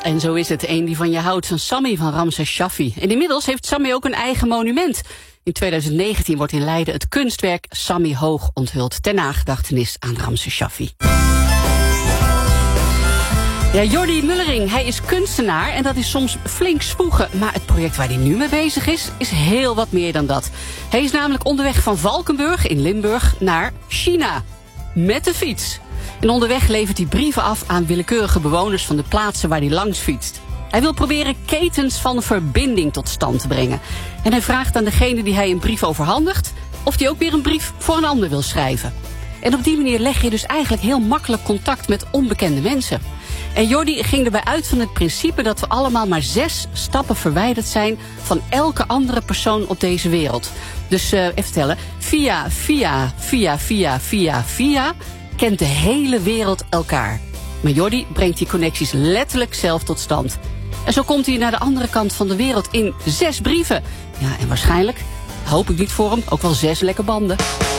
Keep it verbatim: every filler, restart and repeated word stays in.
en zo is het. Een die van je houdt, van Sami van Ramses Shaffi. En inmiddels heeft Sami ook een eigen monument. In twintig negentien wordt in Leiden het kunstwerk Sami Hoog onthuld ter nagedachtenis aan Ramses Shaffi. Ja, Jordi Mullering, hij is kunstenaar en dat is soms flink spoegen. Maar het project waar hij nu mee bezig is, is heel wat meer dan dat. Hij is namelijk onderweg van Valkenburg in Limburg naar China. Met de fiets. En onderweg levert hij brieven af aan willekeurige bewoners van de plaatsen waar hij langs fietst. Hij wil proberen ketens van verbinding tot stand te brengen. En hij vraagt aan degene die hij een brief overhandigt of hij ook weer een brief voor een ander wil schrijven. En op die manier leg je dus eigenlijk heel makkelijk contact met onbekende mensen. En Jordi ging erbij uit van het principe dat we allemaal maar zes stappen verwijderd zijn van elke andere persoon op deze wereld. Dus uh, even tellen. Via, via, via, via, via, via kent de hele wereld elkaar. Maar Jordi brengt die connecties letterlijk zelf tot stand. En zo komt hij naar de andere kant van de wereld in zes brieven. Ja, en waarschijnlijk, hoop ik niet voor hem, ook wel zes lekke banden.